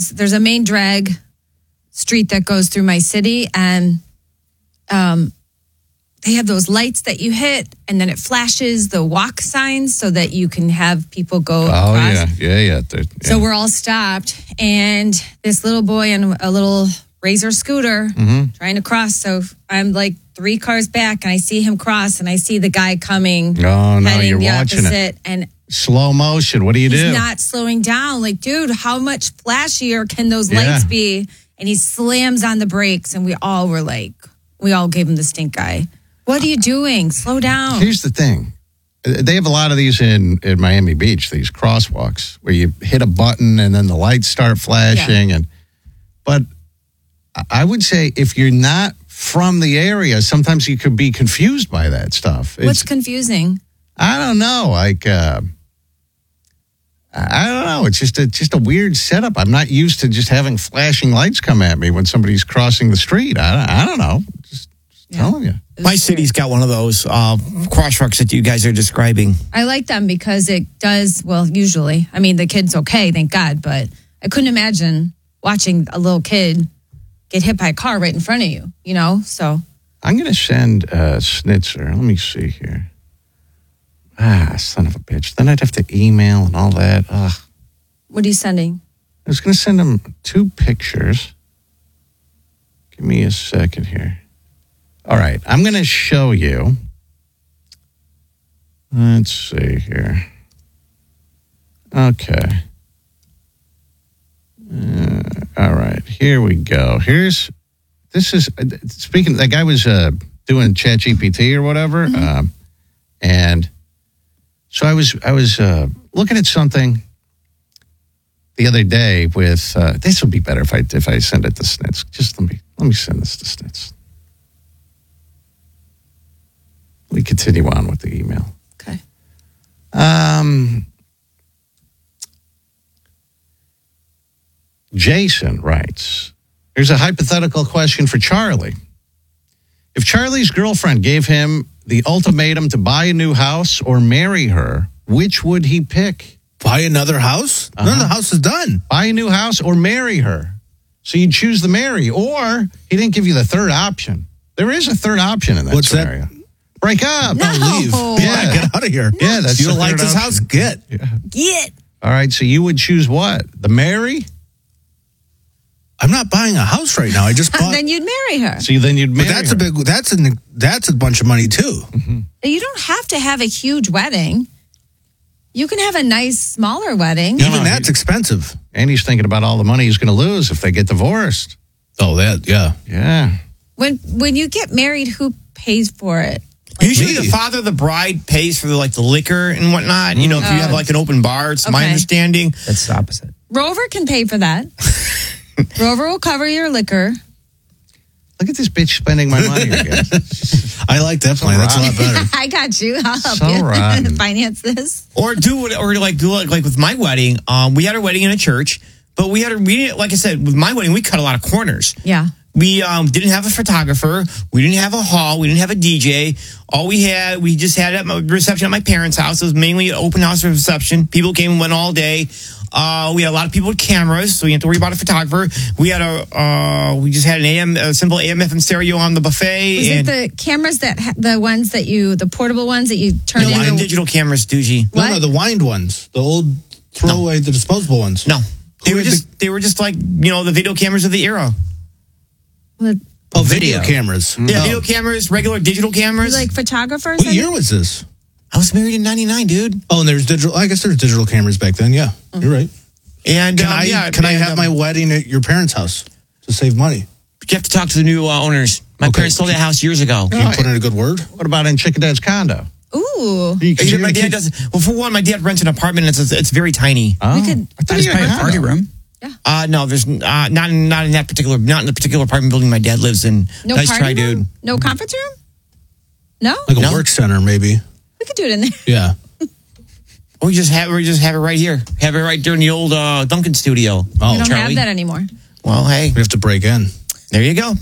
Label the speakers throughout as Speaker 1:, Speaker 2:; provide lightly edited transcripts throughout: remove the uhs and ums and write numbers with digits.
Speaker 1: there's a main drag street that goes through my city, and they have those lights that you hit, and then it flashes the walk signs so that you can have people go across.
Speaker 2: Yeah.
Speaker 1: So we're all stopped, and this little boy on a little Razor scooter trying to cross. So I'm like 3 cars back, and I see him cross, and I see the guy coming.
Speaker 2: Oh, no,
Speaker 1: heading
Speaker 2: you're
Speaker 1: the
Speaker 2: watching
Speaker 1: opposite,
Speaker 2: it.
Speaker 1: And
Speaker 2: slow motion. What do you do?
Speaker 1: he's not slowing down. Like, dude, how much flashier can those lights be? And he slams on the brakes, and we all gave him the stink eye. What are you doing? Slow down.
Speaker 2: Here's the thing. They have a lot of these in Miami Beach, these crosswalks, where you hit a button and then the lights start flashing.
Speaker 1: Yeah.
Speaker 2: But I would say if you're not from the area, sometimes you could be confused by that stuff.
Speaker 1: What's confusing?
Speaker 2: I don't know. Like, I don't know. It's just a weird setup. I'm not used to just having flashing lights come at me when somebody's crossing the street. I don't know. Just telling you.
Speaker 3: My city's got one of those crosswalks that you guys are describing.
Speaker 1: I like them because it does, well, usually. I mean, the kid's okay, thank God, but I couldn't imagine watching a little kid get hit by a car right in front of you, so.
Speaker 2: I'm going to send Snitzer. Let me see here. Son of a bitch. Then I'd have to email and all that. Ugh.
Speaker 1: What are you sending?
Speaker 2: I was going to send him 2 pictures. Give me a second here. All right. I'm going to show you. Let's see here. Okay. All right. Here we go. Speaking, that guy was doing ChatGPT or whatever. And so I was looking at something the other day with this would be better if I send it to Snitz. Just let me send this to Snitz. We continue on with the email.
Speaker 1: Okay.
Speaker 2: Jason writes, here's a hypothetical question for Charlie. If Charlie's girlfriend gave him the ultimatum to buy a new house or marry her, which would he pick?
Speaker 4: Buy another house? None of the house is done.
Speaker 2: Buy a new house or marry her. So you choose the marry, or he didn't give you the third option. There is a third option in that scenario.
Speaker 4: That?
Speaker 2: Break up.
Speaker 1: No.
Speaker 4: Leave. Yeah, get out of here.
Speaker 2: Yeah, that's
Speaker 4: you don't
Speaker 2: the
Speaker 4: like
Speaker 2: third
Speaker 4: this
Speaker 2: option.
Speaker 4: house? Get.
Speaker 2: Yeah.
Speaker 1: Get.
Speaker 2: All right, so you would choose what? The marry?
Speaker 4: I'm not buying a house right now. I just bought.
Speaker 1: Then you'd marry her.
Speaker 2: So then you'd marry
Speaker 4: But
Speaker 2: her.
Speaker 4: that's a bunch of money too.
Speaker 2: Mm-hmm.
Speaker 1: You don't have to have a huge wedding. You can have a nice, smaller wedding.
Speaker 4: Even that's expensive.
Speaker 2: And he's thinking about all the money he's going to lose if they get divorced.
Speaker 4: Oh, yeah.
Speaker 2: Yeah.
Speaker 1: When you get married, who pays for it?
Speaker 3: Usually the father of the bride pays for the liquor and whatnot. You know, if you have an open bar, it's my understanding.
Speaker 5: That's the opposite.
Speaker 1: Rover can pay for that. Rover will cover your liquor.
Speaker 2: Look at this bitch spending my money again.
Speaker 4: I like that plan. That's a lot better.
Speaker 1: I got you. I'll help
Speaker 2: So
Speaker 1: you
Speaker 2: rotten.
Speaker 1: finance this.
Speaker 3: Or do like with my wedding. We had our wedding in a church, but we like I said, with my wedding, we cut a lot of corners.
Speaker 1: Yeah.
Speaker 3: We didn't have a photographer. We didn't have a hall. We didn't have a DJ. All we just had at my reception at my parents' house. It was mainly an open house reception. People came and went all day. We had a lot of people with cameras, so we didn't have to worry about a photographer. We had we just had a simple AM FM stereo on the buffet.
Speaker 1: Was it the cameras the portable ones that you turn into?
Speaker 3: Digital cameras, Doogie.
Speaker 1: What?
Speaker 4: No, the wind ones, the old throwaway, the disposable ones.
Speaker 3: No, they were just like the video cameras of the era.
Speaker 4: Video cameras.
Speaker 3: Yeah, video cameras, regular digital cameras.
Speaker 1: Like photographers?
Speaker 4: What year was this?
Speaker 3: I was married in '99, dude.
Speaker 4: Oh, and there's digital. I guess there's digital cameras back then. Yeah, you're right.
Speaker 3: And
Speaker 4: Can I have my wedding at your parents' house to save money?
Speaker 3: You have to talk to the new owners. My parents sold that house years ago.
Speaker 4: Can you put in a good word?
Speaker 2: What about in Chicken Dad's condo?
Speaker 1: Ooh.
Speaker 3: My dad does. Well, for one, my dad rents an apartment. It's very tiny.
Speaker 2: Oh,
Speaker 1: We could-
Speaker 2: I thought
Speaker 5: Just
Speaker 2: you
Speaker 5: buy a
Speaker 2: had
Speaker 5: party room.
Speaker 3: No, there's not in the particular apartment building my dad lives in.
Speaker 1: No
Speaker 3: Nice
Speaker 1: party
Speaker 3: try,
Speaker 1: room?
Speaker 3: dude.
Speaker 1: No conference room? No?
Speaker 4: Like a
Speaker 3: No.
Speaker 4: work center, maybe.
Speaker 1: We could do it in there.
Speaker 4: Yeah.
Speaker 3: We just have it right here. Have it right during the old Duncan studio.
Speaker 4: Oh,
Speaker 1: We don't
Speaker 3: Charlie.
Speaker 1: have that anymore.
Speaker 3: Well, hey,
Speaker 4: we have to break in.
Speaker 3: there you go.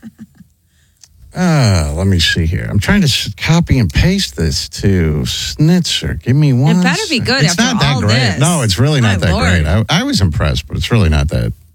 Speaker 2: Let me see here. I'm trying to copy and paste this to Snitzer. Give me one.
Speaker 1: It better be good
Speaker 2: It's
Speaker 1: after
Speaker 2: not that
Speaker 1: all
Speaker 2: great.
Speaker 1: this.
Speaker 2: No, it's really not
Speaker 1: My
Speaker 2: that
Speaker 1: Lord.
Speaker 2: great. I was impressed, but it's really not that